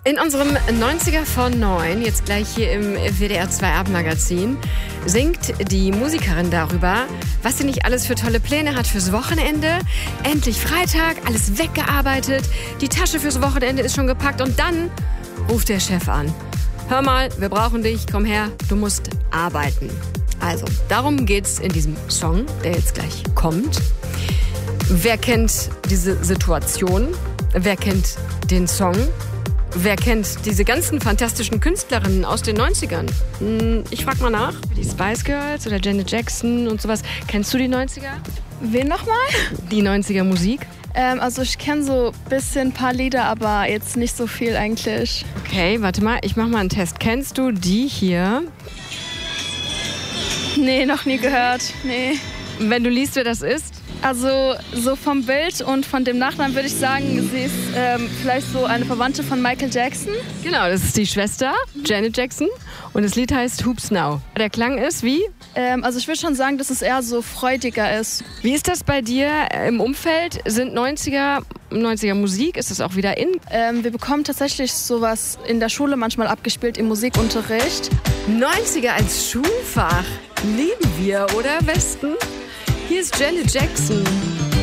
In unserem 90er von 9, jetzt gleich hier im WDR 2 Abendmagazin, singt die Musikerin darüber, was sie nicht alles für tolle Pläne hat fürs Wochenende. Endlich Freitag, alles weggearbeitet, die Tasche fürs Wochenende ist schon gepackt und dann ruft der Chef an. Hör mal, wir brauchen dich, komm her, du musst arbeiten. Also, darum geht's in diesem Song, der jetzt gleich kommt. Wer kennt diese Situation? Wer kennt den Song? Wer kennt diese ganzen fantastischen Künstlerinnen aus den 90ern? Ich frag mal nach. Die Spice Girls oder Janet Jackson und sowas. Kennst du die 90er? Wen nochmal? Die 90er Musik? Also ich kenne so ein bisschen ein paar Lieder, aber jetzt nicht so viel eigentlich. Okay, warte mal, ich mach mal einen Test. Kennst du die hier? Nee, noch nie gehört. Nee. Wenn du liest, wer das ist? Also so vom Bild und von dem Nachnamen würde ich sagen, sie ist vielleicht so eine Verwandte von Michael Jackson. Genau, das ist die Schwester, Janet Jackson. Und das Lied heißt Hoops Now. Der Klang ist wie? Also ich würde schon sagen, dass es eher so freudiger ist. Wie ist das bei dir im Umfeld? Sind 90er Musik? Ist das auch wieder in? Wir bekommen tatsächlich sowas in der Schule manchmal abgespielt im Musikunterricht. 90er als Schulfach. Lieben wir, oder Westen? Hier ist Janet Jackson.